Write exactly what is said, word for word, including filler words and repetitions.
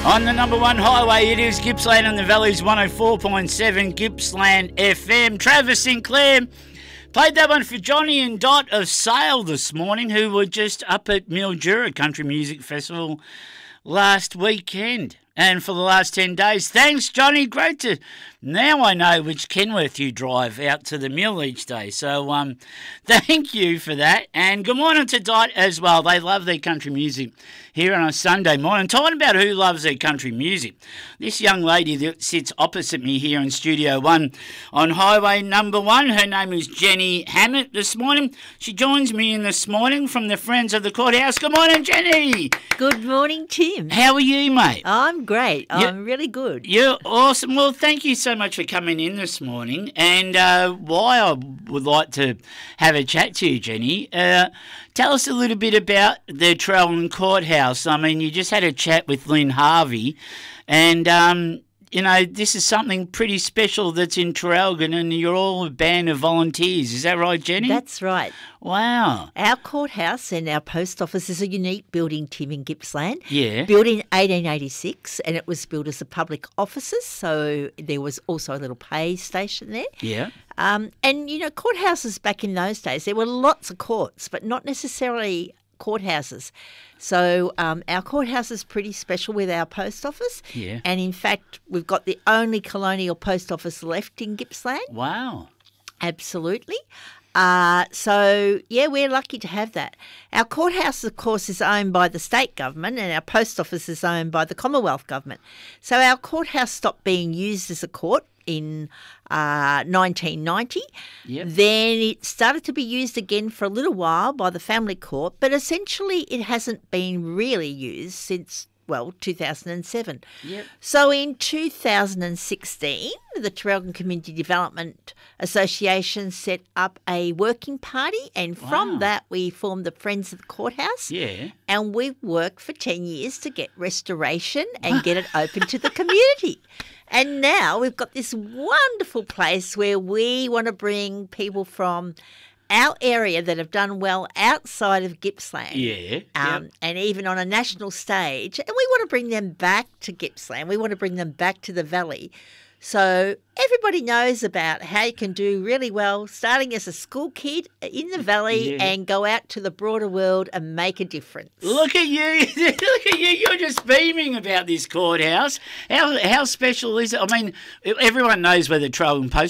On the number one highway, it is Gippsland and the Valley's one oh four point seven Gippsland F M. Travis Sinclair played that one for Johnny and Dot of Sale this morning, who were just up at Mildura Country Music Festival last weekend. And for the last ten days, thanks, Johnny. Great to... Now I know which Kenworth you drive out to the mill each day. So um, thank you for that. And good morning to Dot as well. They love their country music here on a Sunday morning. Talking about who loves their country music. This young lady that sits opposite me here in Studio One on Highway Number One, her name is Jenny Hammett this morning. She joins me in this morning from the Friends of the Courthouse. Good morning, Jenny. Good morning, Tim. How are you, mate? I'm great. You're, I'm really good. You're awesome. Well, thank you so much for coming in this morning. And uh, why I would like to have a chat to you, Jenny, uh, tell us a little bit about the Traralgon Courthouse. I mean, you just had a chat with Lynn Harvey, and, um, you know, this is something pretty special that's in Traralgon, and you're all a band of volunteers. Is that right, Jenny? That's right. Wow. Our courthouse and our post office is a unique building, Tim, in Gippsland. Yeah. Built in eighteen eighty-six, and it was built as a public offices, so there was also a little pay station there. Yeah. Um, and, you know, courthouses back in those days, there were lots of courts, but not necessarily courthouses. So um, our courthouse is pretty special with our post office. Yeah. And, in fact, we've got the only colonial post office left in Gippsland. Wow. Absolutely. Uh, so, yeah, we're lucky to have that. Our courthouse, of course, is owned by the state government, and our post office is owned by the Commonwealth government. So our courthouse stopped being used as a court in uh, nineteen ninety. Yep. Then it started to be used again for a little while by the family court, but essentially it hasn't been really used since, well, two thousand seven. Yep. So in two thousand sixteen, the Traralgon Community Development Association set up a working party, and from Wow. that we formed the Friends of the Courthouse. Yeah. And we've worked for ten years to get restoration and get it open to the community. And now we've got this wonderful place where we want to bring people from our area that have done well outside of Gippsland. Yeah. Um, Yep. And even on a national stage. And we want to bring them back to Gippsland. We want to bring them back to the Valley. So everybody knows about how you can do really well starting as a school kid in the Valley Yeah. and go out to the broader world and make a difference. Look at you. Look at you. You're just beaming about this courthouse. How how special is it? I mean, everyone knows where the Traralgon Post